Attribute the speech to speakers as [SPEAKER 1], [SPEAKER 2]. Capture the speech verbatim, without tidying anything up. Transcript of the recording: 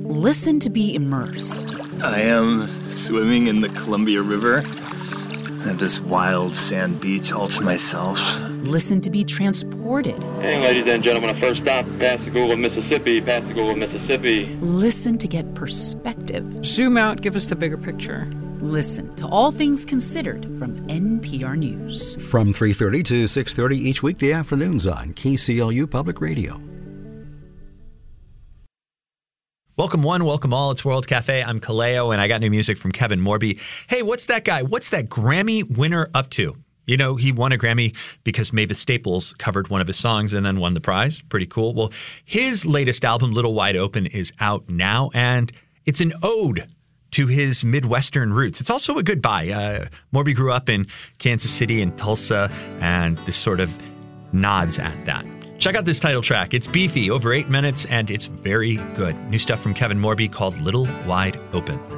[SPEAKER 1] Listen to be immersed.
[SPEAKER 2] I am swimming in the Columbia River at this wild sand beach all to myself.
[SPEAKER 1] Listen to be transported.
[SPEAKER 3] Hey, ladies and gentlemen, a first stop, Pascagoula, Mississippi, Pascagoula, Mississippi.
[SPEAKER 1] Listen to get perspective.
[SPEAKER 4] Zoom out, give us the bigger picture.
[SPEAKER 1] Listen to All Things Considered from N P R News.
[SPEAKER 5] From three thirty to six thirty each weekday afternoons on K C L U Public Radio.
[SPEAKER 6] Welcome one, welcome all. It's World Cafe. I'm Kaleo, and I got new music from Kevin Morby. Hey, what's that guy? What's that Grammy winner up to? You know, he won a Grammy because Mavis Staples covered one of his songs and then won the prize. Pretty cool. Well, his latest album, Little Wide Open, is out now, and it's an ode to his Midwestern roots. It's also a goodbye. Uh, Morby grew up in Kansas City and Tulsa, and this sort of nods at that. Check out this title track. It's beefy, over eight minutes, and it's very good. New stuff from Kevin Morby called Little Wide Open.